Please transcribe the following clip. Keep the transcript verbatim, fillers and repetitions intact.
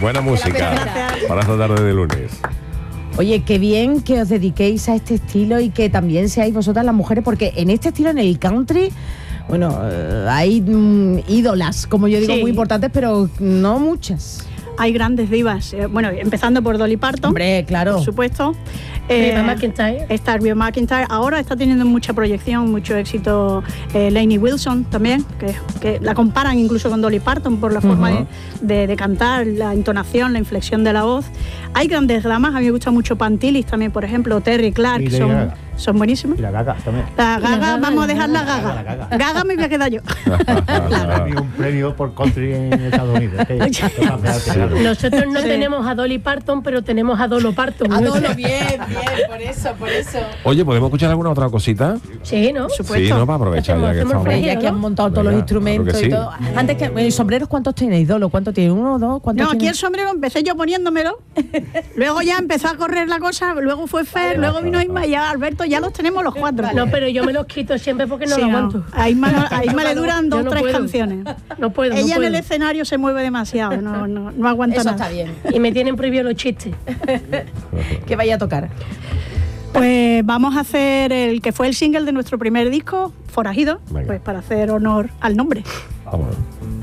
Buena música para esta tarde de lunes. Oye, qué bien que os dediquéis a este estilo y que también seáis vosotras las mujeres, porque en este estilo, en el country, bueno, eh, hay mm, ídolas, como yo digo, Sí. muy importantes, pero no muchas. Hay grandes divas, eh, bueno, empezando por Dolly Parton. Hombre, claro. Por supuesto. Reba McEntire. Está Reba McEntire. Ahora está teniendo mucha proyección, mucho éxito eh, Lainey Wilson también, que, que la comparan incluso con Dolly Parton por la forma Uh-huh. de, de, de cantar, la entonación, la inflexión de la voz. Hay grandes damas, a mí me gusta mucho Pantilis también, por ejemplo, Terry Clark, Y Lady son, Gaga. son buenísimas. Y la Gaga también. La Gaga, Gaga, vamos a la dejar la Gaga, Gaga. la Gaga. Gaga me voy a quedar yo. Premio- un premio por country en Estados Unidos. ¿eh? Toma, espérate, claro. Nosotros no Sí. tenemos a Dolly Parton, pero tenemos a Dolo Parton. Adolo, bien, bien, por eso, por eso. Oye, ¿podemos escuchar alguna otra cosita? Sí, ¿no? Por supuesto. Sí, no, para aprovechar ya que Hacemos estamos. freír. Ya que han montado todos Venga, los instrumentos claro que y sí. todo. Antes que, ¿y sombreros cuántos tenéis, Dolo? ¿Cuántos tiene? ¿Uno, dos? ¿Cuántos No, aquí tiene? el sombrero empecé yo poniéndomelo. Luego ya empezó a correr la cosa, luego fue Fer, luego vino Isma y ya Alberto, ya los tenemos los cuatro. No, pero yo me los quito siempre porque no Sí, lo no. aguanto. A Isma, no- a Isma le duran Yo dos o no tres puedo. canciones. No puedo, no Ella en puedo. el escenario se mueve demasiado, no, no, no aguanta Eso nada. está bien. Y me tienen prohibido los chistes. Que vaya a tocar. Pues vamos a hacer el que fue el single de nuestro primer disco, Forajido, Venga. pues para hacer honor al nombre. Vámonos.